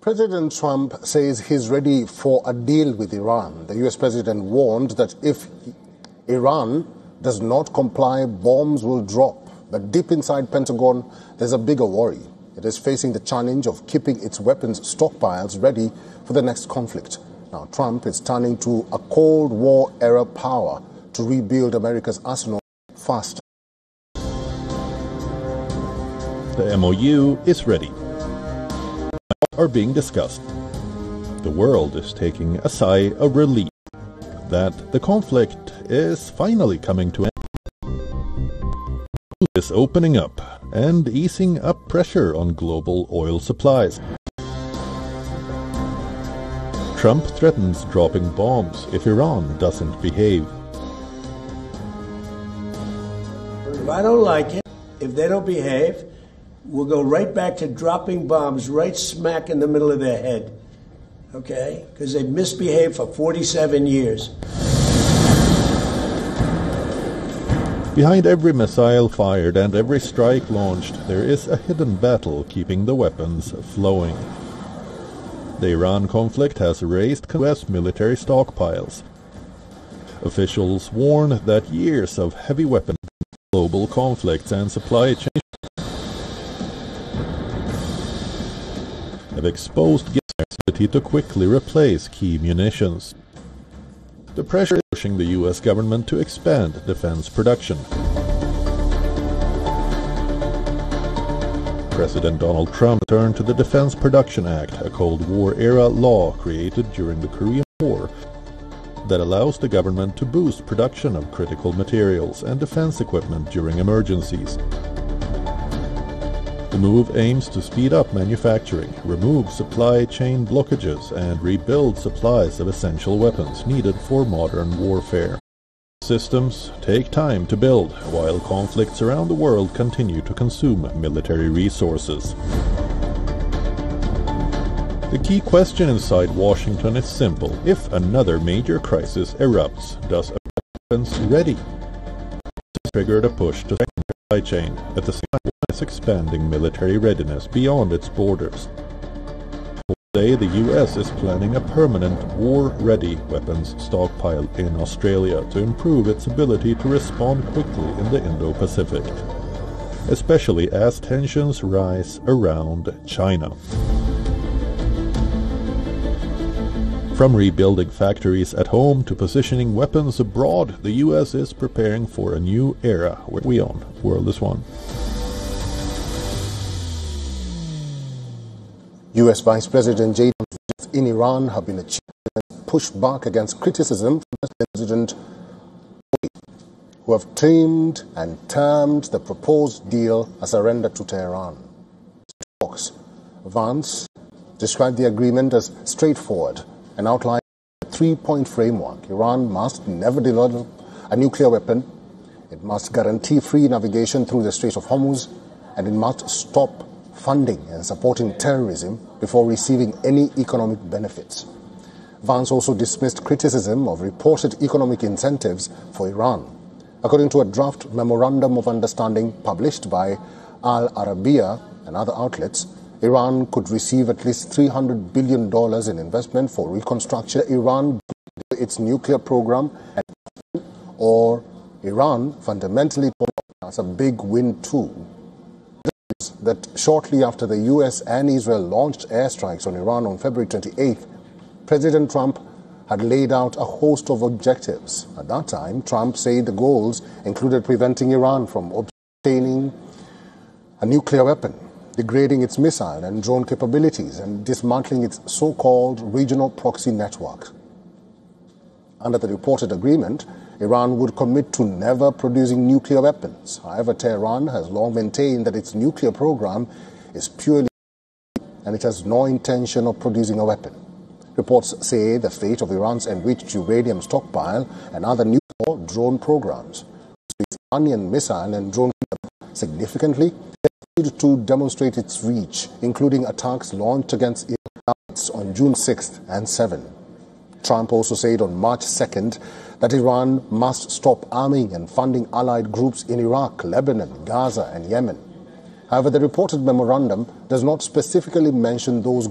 President Trump says he's ready for a deal with Iran. The U.S. president warned that if Iran does not comply, bombs will drop. But deep inside Pentagon, there's a bigger worry. It is facing the challenge of keeping its weapons stockpiles ready for the next conflict. Now, Trump is turning to a Cold War-era power to rebuild America's arsenal faster. The MOU is ready. Are being discussed. The world is taking a sigh of relief that the conflict is finally coming to an end. Is opening up and easing up pressure on global oil supplies. Trump threatens dropping bombs if Iran doesn't behave. If I don't like it, if they don't behave, we'll go right back to dropping bombs right smack in the middle of their head, okay? Because they've misbehaved for 47 years. Behind every missile fired and every strike launched, there is a hidden battle keeping the weapons flowing. The Iran conflict has raised U.S. military stockpiles. Officials warn that years of heavy weapon, global conflicts and supply chain have exposed its ability to quickly replace key munitions. The pressure is pushing the U.S. government to expand defense production. President Donald Trump turned to the Defense Production Act, a Cold War-era law created during the Korean War that allows the government to boost production of critical materials and defense equipment during emergencies. The move aims to speed up manufacturing, remove supply chain blockages, and rebuild supplies of essential weapons needed for modern warfare. Systems take time to build, while conflicts around the world continue to consume military resources. The key question inside Washington is simple. If another major crisis erupts, does weapons ready? This triggered a push to strengthen the supply chain. At the same time, it's expanding military readiness beyond its borders. Today, the U.S. is planning a permanent war-ready weapons stockpile in Australia to improve its ability to respond quickly in the Indo-Pacific, especially as tensions rise around China. From rebuilding factories at home to positioning weapons abroad, the U.S. is preparing for a new era where we own. World is one. U.S. Vice President J.D. Vance in Iran have been achieved and pushed back against criticism from President Modi, who have termed the proposed deal a surrender to Tehran. Talks. Vance described the agreement as straightforward and outlined a three-point framework. Iran must never develop a nuclear weapon, it must guarantee free navigation through the Strait of Hormuz, and it must stop funding and supporting terrorism before receiving any economic benefits. Vance also dismissed criticism of reported economic incentives for Iran. According to a draft memorandum of understanding published by Al Arabiya and other outlets, Iran could receive at least $300 billion in investment for reconstruction. Iran its nuclear program, or Iran fundamentally as a big win too. That shortly after the U.S. and Israel launched airstrikes on Iran on February 28th, President Trump had laid out a host of objectives. At that time, Trump said the goals included preventing Iran from obtaining a nuclear weapon, degrading its missile and drone capabilities, and dismantling its so-called regional proxy network. Under the reported agreement, Iran would commit to never producing nuclear weapons. However, Tehran has long maintained that its nuclear program is purely and it has no intention of producing a weapon. Reports say the fate of Iran's enriched uranium stockpile and other nuclear drone programs, its Iranian missile and drone significantly to demonstrate its reach, including attacks launched against Iran on June 6th and 7th. Trump also said on March 2nd that Iran must stop arming and funding allied groups in Iraq, Lebanon, Gaza, and Yemen. However, the reported memorandum does not specifically mention those